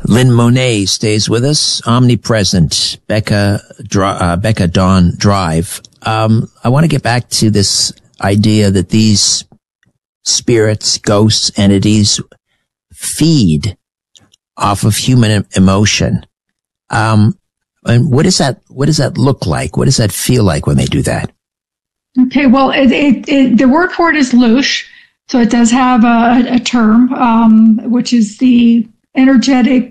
Lynn Monet stays with us, omnipresent, Becca Dawn Drive. I want to get back to this idea that these spirits, ghosts, entities feed off of human emotion. And what does that look like? What does that feel like when they do that? Okay, well, the word for it is louche, so it does have a term, which is the energetic